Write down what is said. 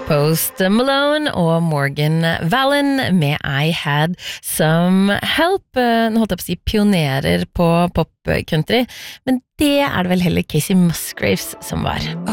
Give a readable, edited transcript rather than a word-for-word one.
Post Malone og Morgan Wallen med I Had Some Help. Nå holdt jeg på å si pionerer på pop-country, men det er det vel heller Casey Musgraves som var.